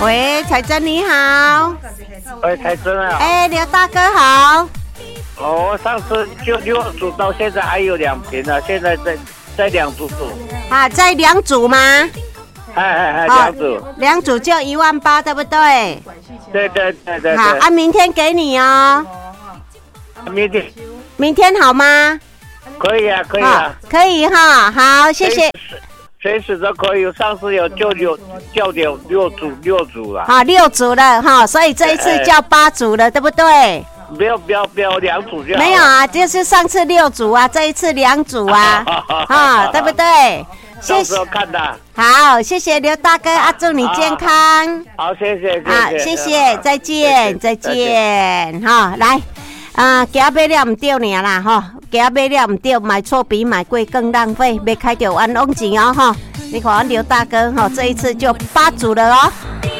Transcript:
喂，彩珍你好。 喂，彩珍啊。 刘大哥好。 哦，上次就6组，到现在还有2瓶了，现在在2组。 啊，在2组吗 ？2组。 2组就18000，对不对？ 对。 好啊，明天给你哦。明天好吗？ 可以啊。 可以哈，好，谢谢。 随时都可以，上次有叫6组了。 好，6组了哈，所以这一次叫8组了，对不对？ 不要2组就好。 没有啊，就是上次6组啊，这一次2组啊，对不对？ 到时候看的。 好，谢谢刘大哥啊，祝你健康。 好，谢谢。 好，谢谢，再见。哈，来。今仔买了唔对尔啦吼，今仔买了唔对，买错比买贵更浪费，没开就冤枉钱哦吼。你看刘大哥吼，这一次就8组了哦。